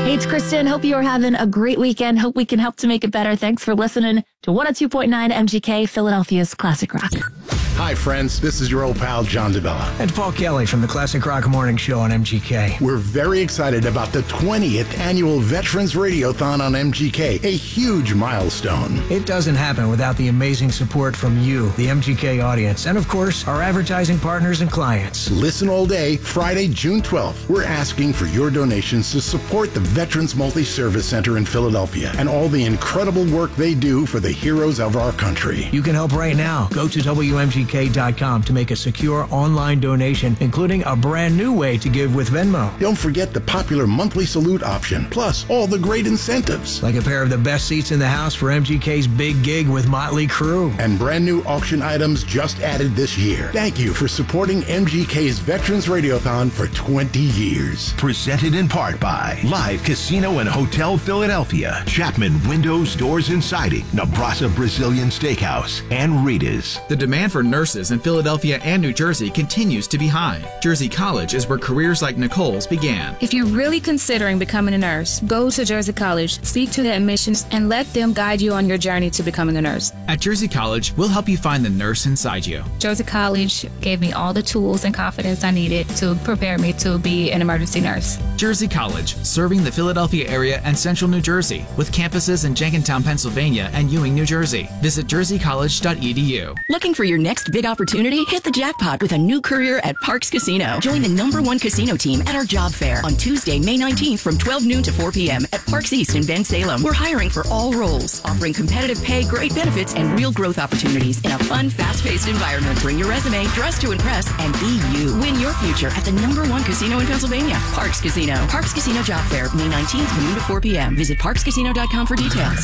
Hey, it's Kristen. Hope you are having a great weekend. Hope we can help to make it better. Thanks for listening to 102.9 MGK, Philadelphia's Classic Rock. Hi, friends. This is your old pal, John DeBella. And Paul Kelly from the Classic Rock Morning Show on MGK. We're very excited about the 20th annual Veterans Radiothon on MGK, a huge milestone. It doesn't happen without the amazing support from you, the MGK audience, and of course, our advertising partners and clients. Listen all day, Friday, June 12th. We're asking for your donations to support the Veterans Multi-Service Center in Philadelphia and all the incredible work they do for the heroes of our country. You can help right now. Go to WMGK.com to make a secure online donation, including a brand new way to give with Venmo. Don't forget the popular monthly salute option, plus all the great incentives. Like a pair of the best seats in the house for MGK's big gig with Motley Crue. And brand new auction items just added this year. Thank you for supporting MGK's Veterans Radiothon for 20 years. Presented in part by Live Casino and Hotel Philadelphia, Chapman Windows, Doors and Siding, Nebraska Brazilian Steakhouse, and Rita's. The demand for nurses in Philadelphia and New Jersey continues to be high. Jersey College is where careers like Nicole's began. If you're really considering becoming a nurse, go to Jersey College, speak to the admissions, and let them guide you on your journey to becoming a nurse. At Jersey College, we'll help you find the nurse inside you. Jersey College gave me all the tools and confidence I needed to prepare me to be an emergency nurse. Jersey College, serving the Philadelphia area and central New Jersey, with campuses in Jenkintown, Pennsylvania and Ewing, New Jersey. Visit jerseycollege.edu. Looking for your next big opportunity? Hit the jackpot with a new career at Parks Casino. Join the #1 casino team at our job fair on Tuesday, May 19th from 12 noon to 4 p.m. at Parks East in Ben Salem. We're hiring for all roles, offering competitive pay, great benefits, and real growth opportunities in a fun, fast-paced environment. Bring your resume, dress to impress, and be you. Win your future at the #1 casino in Pennsylvania, Parks Casino. Parks Casino Job Fair, May 19th from noon to 4 p.m. Visit parkscasino.com for details.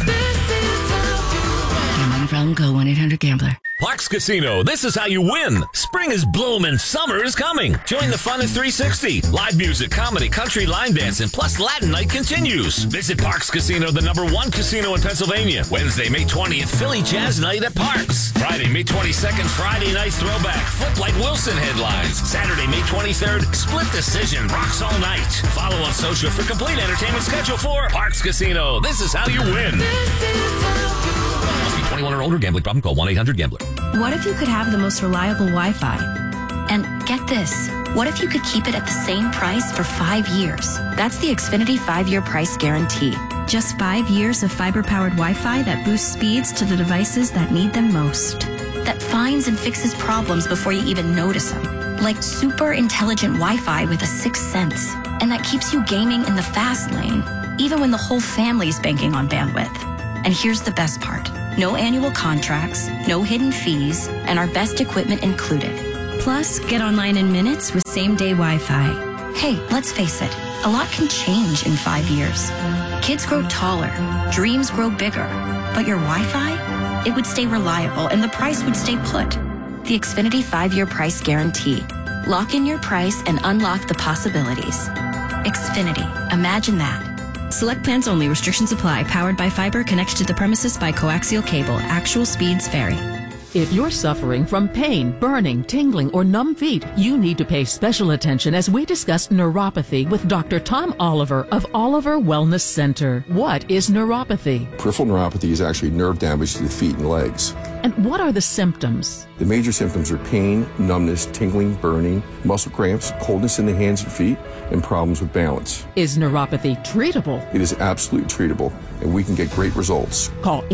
Gambling problem? Call 1-800-GAMBLER. Parks Casino, this is how you win. Spring is blooming, summer is coming. Join the fun at 360. Live music, comedy, country, line dancing, plus Latin night continues. Visit Parks Casino, the #1 casino in Pennsylvania. Wednesday, May 20th, Philly Jazz Night at Parks. Friday, May 22nd, Friday Night Throwback, Footlight Wilson headlines. Saturday, May 23rd, Split Decision, Rocks All Night. Follow on social for complete entertainment schedule for Parks Casino. This is how you win. Must be 21 or older. Gambling problem? Call 1-800-GAMBLER. What if you could have the most reliable Wi-Fi? And get this, what if you could keep it at the same price for 5 years? That's the Xfinity 5-year price guarantee. Just 5 years of fiber-powered Wi-Fi that boosts speeds to the devices that need them most. That finds and fixes problems before you even notice them. Like super intelligent Wi-Fi with a 6th sense. And that keeps you gaming in the fast lane, even when the whole family's banking on bandwidth. And here's the best part. No annual contracts, no hidden fees, and our best equipment included. Plus, get online in minutes with same-day Wi-Fi. Hey, let's face it, a lot can change in 5 years. Kids grow taller, dreams grow bigger, but your Wi-Fi? It would stay reliable and the price would stay put. The Xfinity 5-year price guarantee. Lock in your price and unlock the possibilities. Xfinity, imagine that. Select plans only. Restrictions apply. Powered by fiber. Connects to the premises by coaxial cable. Actual speeds vary. If you're suffering from pain, burning, tingling, or numb feet, you need to pay special attention as we discuss neuropathy with Dr. Tom Oliver of Oliver Wellness Center. What is neuropathy? Peripheral neuropathy is actually nerve damage to the feet and legs. And what are the symptoms? The major symptoms are pain, numbness, tingling, burning, muscle cramps, coldness in the hands and feet, and problems with balance. Is neuropathy treatable? It is absolutely treatable, and we can get great results. Call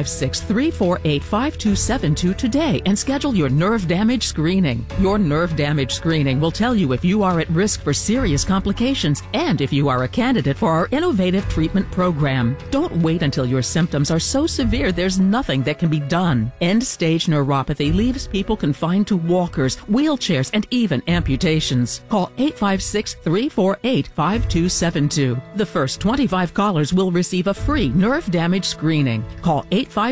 856-348-5272 today and schedule your nerve damage screening. Your nerve damage screening will tell you if you are at risk for serious complications and if you are a candidate for our innovative treatment program. Don't wait until your symptoms are so severe there's nothing that can be done. End-stage neuropathy leaves people confined to walkers, wheelchairs, and even amputations. Call 856-348-5272. The first 25 callers will receive a free nerve damage screening. Call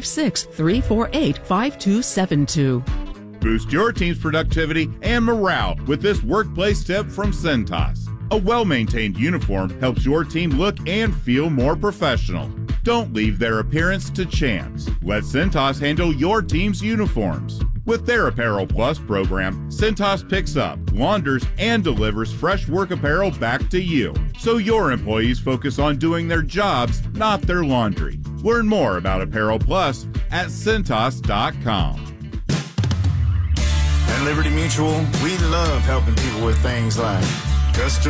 856-348-5272. Boost your team's productivity and morale with this workplace tip from Cintas. A well-maintained uniform helps your team look and feel more professional. Don't leave their appearance to chance. Let Cintas handle your team's uniforms. With their Apparel Plus program, Cintas picks up, launders, and delivers fresh work apparel back to you, so your employees focus on doing their jobs, not their laundry. Learn more about Apparel Plus at Cintas.com. At Liberty Mutual, we love helping people with things like custom